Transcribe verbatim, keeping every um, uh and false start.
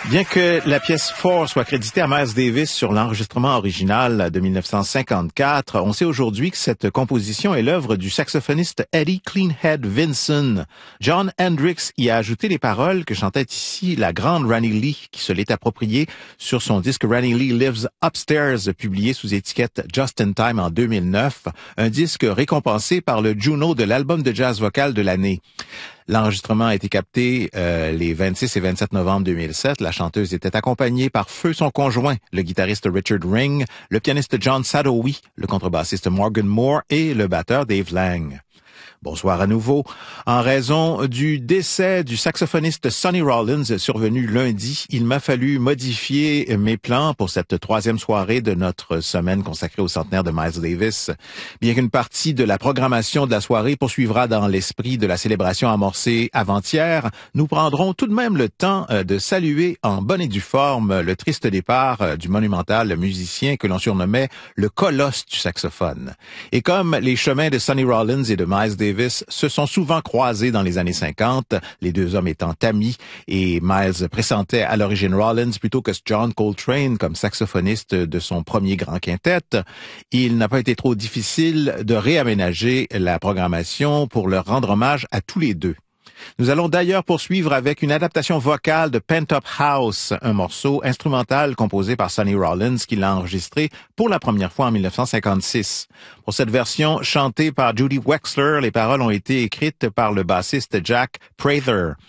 Bien que la pièce Four soit créditée à Miles Davis sur l'enregistrement original de mille neuf cent cinquante-quatre, on sait aujourd'hui que cette composition est l'œuvre du saxophoniste Eddie Cleanhead Vinson. John Hendricks y a ajouté les paroles que chantait ici la grande Ronnie Lee, qui se l'est appropriée sur son disque Ronnie Lee Lives Upstairs, publié sous étiquette Just in Time en deux mille neuf, un disque récompensé par le Juno de l'album de jazz vocal de l'année. L'enregistrement a été capté euh, les vingt-six et vingt-sept novembre deux mille sept. La chanteuse était accompagnée par feu son conjoint, le guitariste Richard Ring, le pianiste John Sadowi, le contrebassiste Morgan Moore et le batteur Dave Lang. Bonsoir à nouveau. En raison du décès du saxophoniste Sonny Rollins survenu lundi, il m'a fallu modifier mes plans pour cette troisième soirée de notre semaine consacrée au centenaire de Miles Davis. Bien qu'une partie de la programmation de la soirée poursuivra dans l'esprit de la célébration amorcée avant-hier, nous prendrons tout de même le temps de saluer en bonne et due forme le triste départ du monumental musicien que l'on surnommait le colosse du saxophone. Et comme les chemins de Sonny Rollins et de Miles Davis se sont souvent croisés dans les années cinquante, les deux hommes étant amis, et Miles pressentait à l'origine Rollins plutôt que John Coltrane comme saxophoniste de son premier grand quintet. Il n'a pas été trop difficile de réaménager la programmation pour leur rendre hommage à tous les deux. Nous allons d'ailleurs poursuivre avec une adaptation vocale de Pent Up House, un morceau instrumental composé par Sonny Rollins qui l'a enregistré pour la première fois en mille neuf cent cinquante-six. Pour cette version chantée par Judy Wexler, les paroles ont été écrites par le bassiste Jack Prather.